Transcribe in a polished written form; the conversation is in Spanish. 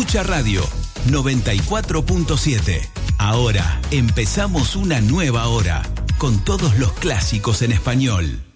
Escucha Radio 94.7. Ahora empezamos una nueva hora con todos los clásicos en español.